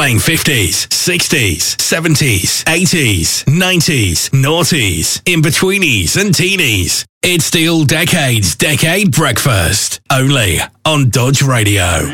Playing 50s, 60s, 70s, 80s, 90s, noughties, in-betweenies and teenies. It's the All Decades Decade Breakfast, only on Dodge Radio.